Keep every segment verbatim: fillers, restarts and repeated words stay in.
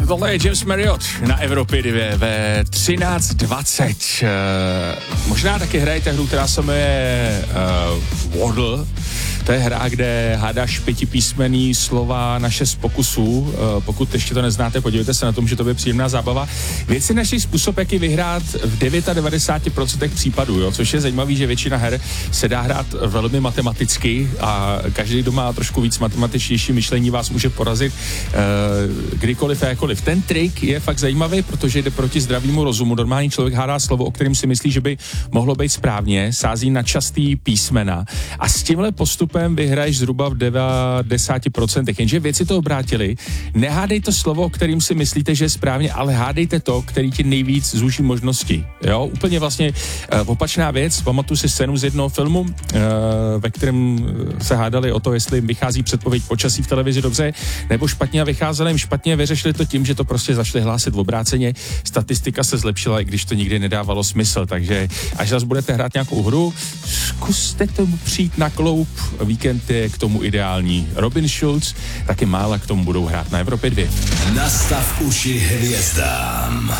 Tohle je James Marriott na Evropě dva ve třináct dvacet. Uh, možná taky hrajete hru, která se jmenuje uh, Wordle. To je hra, kde hádáš pětipísmenný slova na šest pokusů. Uh, pokud ještě to neznáte, podívejte se na tom, že to bude příjemná zábava. Věc je naší způsob, jak ji vyhrát v devadesát devět procent případů, jo? Což je zajímavý, že většina her se dá hrát velmi matematicky a každý, kdo má trošku víc matematičnější myšlení, vás může porazit uh, kdykoliv a jakoliv. Ten trik je fakt zajímavý, protože jde proti zdravému rozumu. Normální člověk hádá slovo, o kterém si myslí, že by mohlo být správně, sází na častý písmena a s tímhle postupem vyhraješ zhruba v devadesát procent. Jenže věci to obrátili. Nehádejte slovo, o kterým si myslíte, že je správně, ale hádejte to, který ti nejvíc zúží možnosti. Jo, úplně vlastně uh, opačná věc. Pamatuju si scénu z jednoho filmu, uh, ve kterém se hádali o to, jestli jim vychází předpověď počasí v televizi dobře, nebo špatně a vycházeli jim špatně, vyřešili to tím, že to prostě začali hlásit v obráceně. Statistika se zlepšila, i když to nikdy nedávalo smysl, takže až zase budete hrát nějakou hru, zkuste tomu přijít na kloup. Víkend je k tomu ideální. Robin Schulz, taky mála k tomu budou hrát na Evropě dva. Nastav uši hvězdám.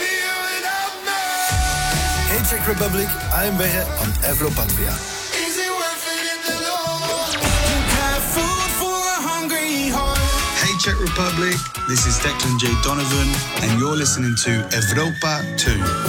Hey Czech Republic, I'm Berre on Evropa dva. Hey Czech Republic, this is Declan J. Donovan and you're listening to Evropa two.